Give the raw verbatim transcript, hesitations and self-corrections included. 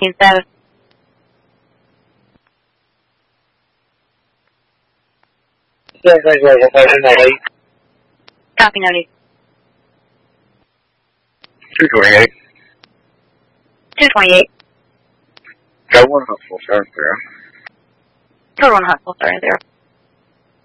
fifteen seven. Copy, noted. two twenty-eight. two twenty-eight. Got one hot full start there. Code one hot full start there.